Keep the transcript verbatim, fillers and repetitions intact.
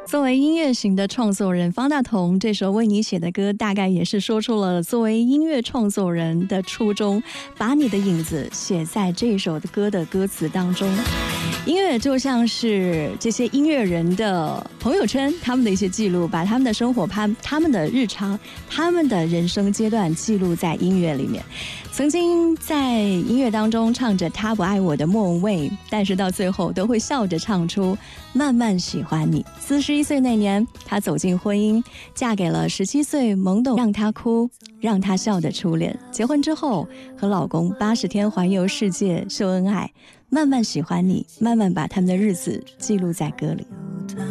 作为音乐型的创作人，方大同这首为你写的歌，大概也是说出了作为音乐创作人的初衷，把你的影子写在这首的歌的歌词当中。音乐就像是这些音乐人的朋友圈，他们的一些记录，把他们的生活、他他们的日常、他们的人生阶段记录在音乐里面。曾经在音乐当中唱着他不爱我的莫文蔚，但是到最后都会笑着唱出慢慢喜欢你。四十一岁那年，她走进婚姻，嫁给了十七岁懵懂让她哭让她笑的初恋。结婚之后和老公八十天环游世界秀恩爱，慢慢喜欢你，慢慢把他们的日子记录在歌里。